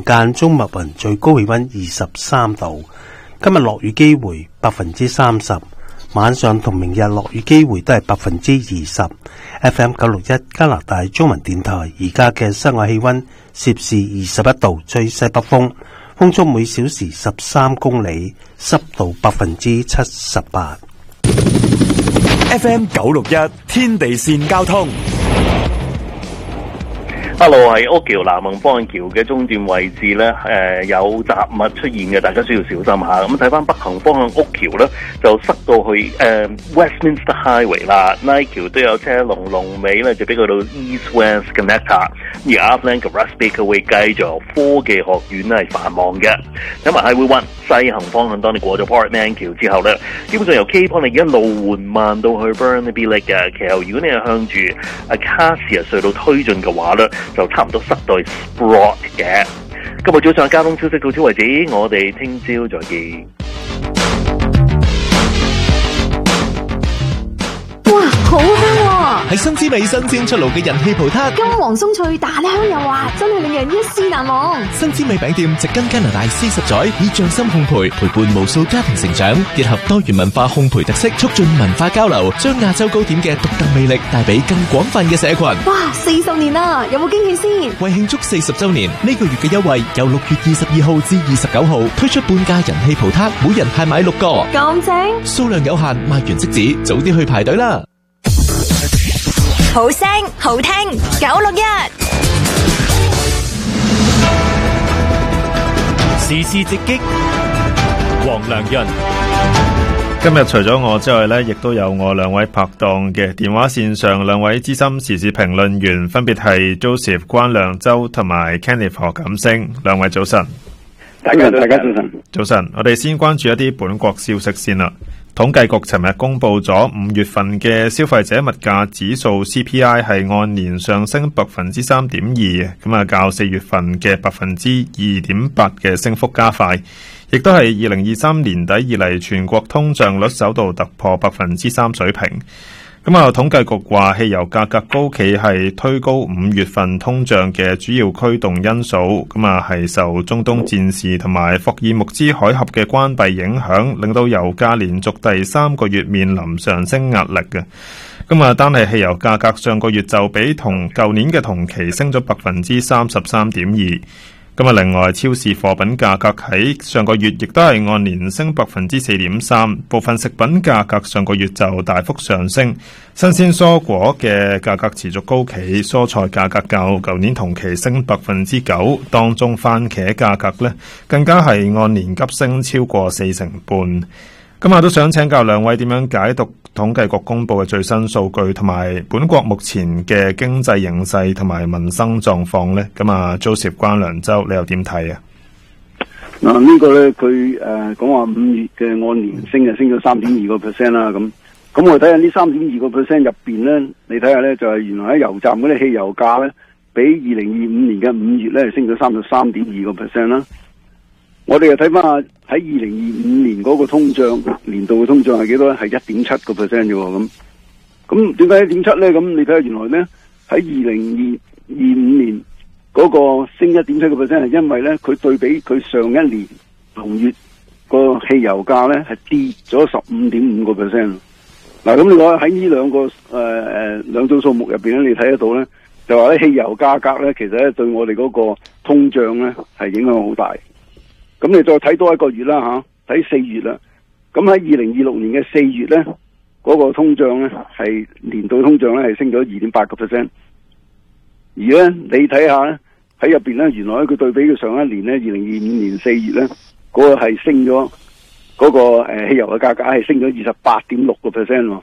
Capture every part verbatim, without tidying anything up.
間中密雲，最高氣溫二十三度。今日落雨機會百分之三十，晚上同明日落雨機會都係百分之二十。F M 九六一加拿大中文電台，而家嘅室外氣溫攝氏二十一度，吹西北風，風速每小時十三公里，濕度百分之七十八。 F M 九六一天地線交通。 Hello， 係屋橋南蒙方橋嘅中段位置咧，誒、呃、有雜物出現嘅，大家需要小心下。咁睇翻北行方向屋橋咧，就塞到去誒、呃、Westminster Highway 啦。呢橋都有車龍，龍尾咧就俾佢到 East West Connector。而 Upland 嘅 Russell 會繼續科技學院咧係繁忙嘅。咁埋 Highway One 西行方向，當你過咗 Portman 橋之後咧，基本上由 Cape Point 你一路緩慢到去 Burnaby Lake 嘅。其實如果你係向住阿 Cassia 隧道推進嘅話咧，就差唔多塞到 Sprott 嘅。今日早上交通消息到此為止，我哋聽朝再見。 哇，好香啊！ 係新滋味新鮮出爐嘅人氣葡撻， 金黃鬆脆，大咧香又滑，真係令人一試難忘。 新滋味餅店植根加拿大四十載，以匠心烘焙陪伴無數家庭成長，結合多元文化烘焙特色，促進文化交流，將亞洲糕點嘅獨特魅力帶俾更廣泛嘅社群。 哇，四十年啦，有冇驚喜先？ 為慶祝四十周年，呢、這個月嘅優惠由六月二十二號至二十九號推出半價人氣葡撻，每人限買六個， 咁正， 數量有限，賣完即止，早啲去排隊啦！ 好聲好聽，九六一時事直擊，黃良潤。今日除咗我之外呢，亦都有我兩位拍檔嘅電話線上，兩位資深時事評論員，分別係 Joseph 關良洲同埋 Kenneth 何錦星。兩位早晨。 大家大家早晨。 早晨，我哋先關注一啲本國消息先啦。統計局尋日公布咗五月份嘅消費者物價指數 C P I 係按年上升百分之三點二，咁啊較四月份嘅百分之二點八嘅升幅加快，亦都係二零二三年底以嚟全國通脹率首度突破百分之三水平。咁啊，統計局話汽油價格高企係推高五月份通脹嘅主要驅動因素，咁啊係受中東戰事同埋霍爾木茲海峽嘅關閉影響，令到油價連續第三個月面臨上升壓力嘅。咁啊，單係汽油價格上個月就比同舊年嘅同期升咗百分之三十三點二。咁啊，另外超市貨品價格喺上個月亦都係按年升百分之四點三，部分食品價格上個月就大幅上升，新鮮蔬果嘅價格持續高企，蔬菜價格較舊年同期升百分之九，當中番茄價格呢更加係按年急升超過四成半。今日都想請教兩位點樣解讀統計局公布嘅最新數據，同埋本國目前嘅經濟形勢同埋民生狀況呢？咁啊 Joseph 關良洲，你又點睇啊？ 嗱，呢個咧佢誒講話五月嘅按年升就升咗三點二個 percent 啦。咁咁我睇下呢三點二個 percent 入邊咧，你睇下咧就係、是、原來喺油站嗰啲汽油價咧，比二零二五年嘅五月咧升咗三十三點二個 percent 啦。我哋又睇翻下喺二零二五年嗰個通脹年度嘅通脹係幾多咧？係一點七個 percent 啫喎。咁咁點解一點七咧？咁你睇下原來咧喺二零二二五年嗰個升一點七個 percent 係因為咧佢對比佢上一年同月個汽油價咧係跌咗十五點五個 percent。嗱，咁你話喺呢兩個誒誒兩組數目入邊咧，你睇得到咧，就話咧汽油價格咧其實咧對我哋嗰個通脹咧係影響好大。咁你再睇多一個月啦吓，睇四月啦。咁喺二零二六年嘅四月咧，嗰、那個通脹咧係年度通脹咧係升咗二點八個 percent。而咧你睇下咧喺入邊咧，原來佢對比佢上一年咧，二零二五年四月咧，嗰、那個係升咗嗰、那個誒、呃、汽油嘅價格係升咗二十八點六個 percent。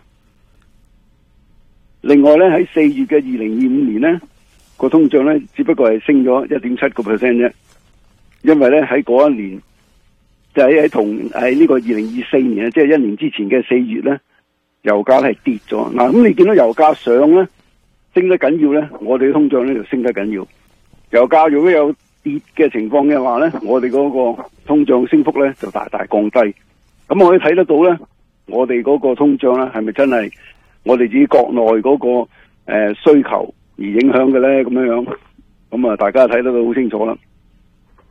另外咧喺四月嘅二零二五年咧，個通脹咧只不過係升咗一點七個 percent 啫。因為咧喺嗰一年，就喺喺同喺呢個二零二四年啊，即係一年之前嘅四月咧，油價係跌咗。嗱，咁你見到油價上咧，升得緊要咧，我哋嘅通脹咧就升得緊要。油價如果有跌嘅情況嘅話咧，我哋嗰個通脹升幅咧就大大降低。咁我可以睇得到咧，我哋嗰個通脹咧係咪真係我哋自己國內嗰個誒需求而影響嘅咧？咁樣樣，咁啊大家睇得到好清楚啦。